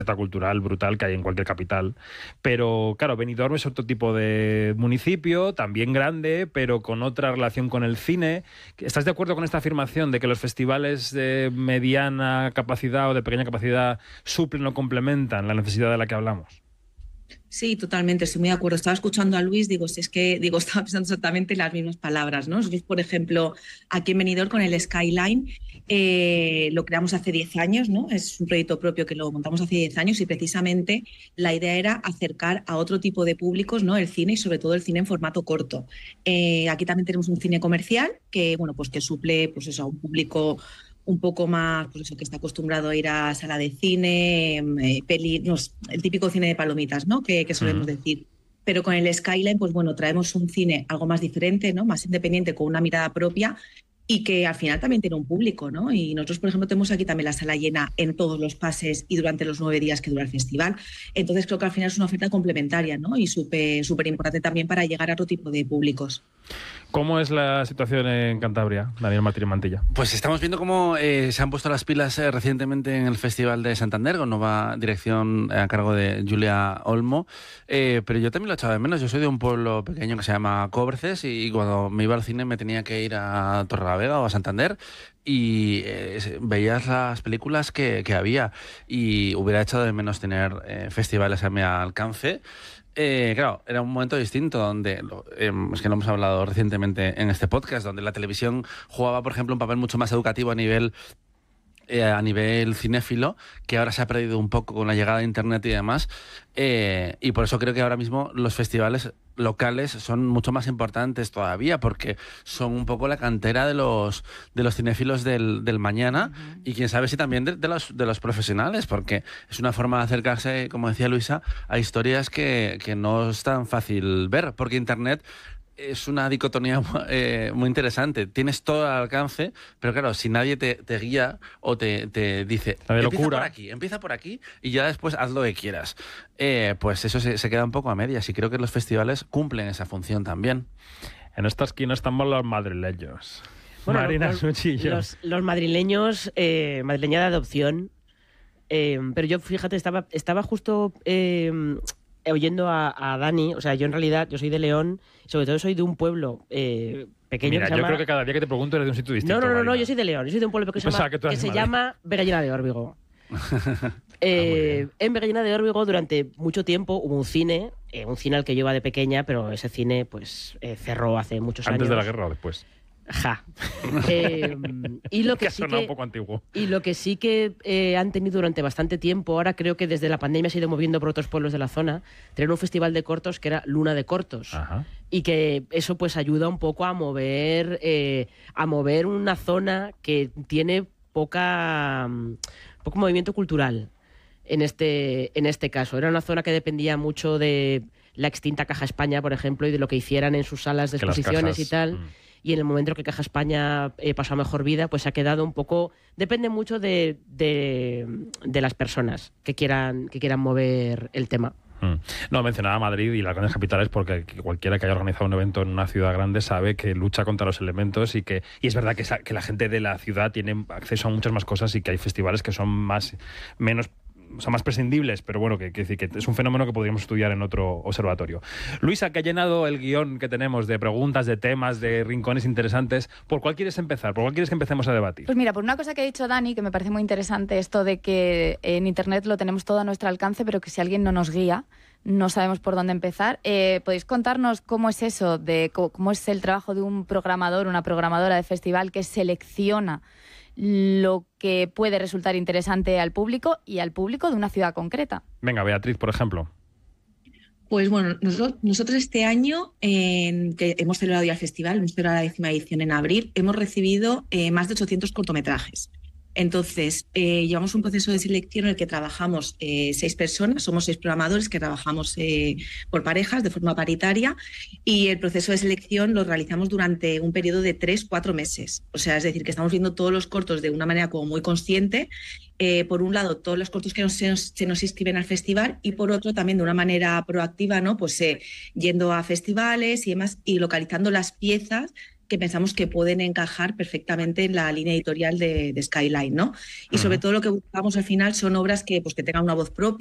cultural brutal que hay en cualquier capital. Pero claro, Benidorm es otro tipo de municipio, también grande, pero con otra relación con el cine. ¿Estás de acuerdo con esta afirmación de que los festivales de mediana capacidad o de pequeña capacidad suplen o complementan la necesidad de la que hablamos? Sí, totalmente, estoy muy de acuerdo. Estaba escuchando a Luis, digo, si es que estaba pensando exactamente las mismas palabras, ¿no? Nosotros, por ejemplo, aquí en Benidorm con el Skyline lo creamos hace 10 años, ¿no? Es un proyecto propio que lo montamos hace 10 años y precisamente la idea era acercar a otro tipo de públicos, ¿no? El cine y sobre todo el cine en formato corto. Aquí también tenemos un cine comercial que, bueno, pues que suple, pues eso, a un público un poco más, pues eso, que está acostumbrado a ir a sala de cine, el típico cine de palomitas, ¿no? Que solemos decir. Pero con el Skyline, pues bueno, traemos un cine algo más diferente, ¿no? Más independiente, con una mirada propia y que al final también tiene un público, ¿no? Y nosotros, por ejemplo, tenemos aquí también la sala llena en todos los pases y durante los 9 días que dura el festival. Entonces creo que al final es una oferta complementaria, ¿no? Y súper importante también para llegar a otro tipo de públicos. ¿Cómo es la situación en Cantabria, Daniel Martínez Mantilla? Pues estamos viendo cómo se han puesto las pilas recientemente en el Festival de Santander, con nueva dirección a cargo de Julia Olmo. Pero yo también lo echaba de menos. Yo soy de un pueblo pequeño que se llama Cobreces y cuando me iba al cine me tenía que ir a Torrelavega o a Santander y veías las películas que había y hubiera echado de menos tener festivales a mi alcance. Claro, era un momento distinto donde, es que lo hemos hablado recientemente en este podcast, donde la televisión jugaba, por ejemplo, un papel mucho más educativo a nivel cinéfilo, que ahora se ha perdido un poco con la llegada de Internet y demás, y por eso creo que ahora mismo los festivales locales son mucho más importantes todavía, porque son un poco la cantera de los cinéfilos del mañana, y quién sabe si también de los profesionales, porque es una forma de acercarse, como decía Luisa, a historias que no es tan fácil ver, porque Internet es una dicotomía muy interesante. Tienes todo al alcance, pero claro, si nadie te guía o te dice, empieza por aquí y ya después haz lo que quieras, pues eso se queda un poco a medias y creo que los festivales cumplen esa función también. En esta esquina estamos los madrileños. Bueno, Marina Suchillo. Los madrileños, madrileña de adopción, pero yo, fíjate, estaba justo oyendo a Dani. O sea, yo en realidad, yo soy de León, sobre todo soy de un pueblo pequeño. Mira, que se yo llama... creo que cada día que te pregunto eres de un sitio distinto. No, yo soy de León, yo soy de un pueblo que se llama Vegallana de Órbigo. En Vegallana de Órbigo durante mucho tiempo hubo un cine al que yo iba de pequeña, pero ese cine pues cerró hace muchos años. ¿Antes de la guerra o después? Ja. Y lo que sí que, un poco antiguo. Y lo que sí que han tenido durante bastante tiempo, ahora creo que desde la pandemia se ha ido moviendo por otros pueblos de la zona, tener un festival de cortos que era Luna de Cortos. Ajá. Y que eso pues ayuda un poco a mover una zona que tiene poco movimiento cultural en este caso. Era una zona que dependía mucho de la extinta Caja España, por ejemplo, y de lo que hicieran en sus salas de exposiciones y tal. Y en el momento que Caja España pasó a mejor vida, pues ha quedado un poco... Depende mucho de las personas que quieran mover el tema. No, mencionaba Madrid y las grandes capitales porque cualquiera que haya organizado un evento en una ciudad grande sabe que lucha contra los elementos y es verdad que la gente de la ciudad tiene acceso a muchas más cosas y que hay festivales que son más prescindibles, pero bueno, que es un fenómeno que podríamos estudiar en otro observatorio. Luisa, que ha llenado el guión que tenemos de preguntas, de temas, de rincones interesantes, ¿por cuál quieres empezar? ¿Por cuál quieres que empecemos a debatir? Pues mira, por una cosa que ha dicho Dani, que me parece muy interesante, esto de que en Internet lo tenemos todo a nuestro alcance, pero que si alguien no nos guía, no sabemos por dónde empezar. ¿Podéis contarnos cómo es eso, de cómo es el trabajo de un programador, una programadora de festival que selecciona lo que puede resultar interesante al público y al público de una ciudad concreta? Venga, Beatriz, por ejemplo. Pues bueno, nosotros este año, que hemos celebrado ya el festival, hemos celebrado la 10ª edición en abril, hemos recibido más de 800 cortometrajes. Entonces, llevamos un proceso de selección en el que trabajamos 6 personas, somos 6 programadores que trabajamos por parejas de forma paritaria, y el proceso de selección lo realizamos durante un periodo de 3-4 meses. O sea, es decir, que estamos viendo todos los cortos de una manera como muy consciente. Por un lado, todos los cortos que se nos inscriben al festival, y por otro también de una manera proactiva, ¿no? Pues yendo a festivales y demás y localizando las piezas que pensamos que pueden encajar perfectamente en la línea editorial de Skyline, ¿no? Y sobre todo lo que buscamos al final son obras que tengan una voz propia,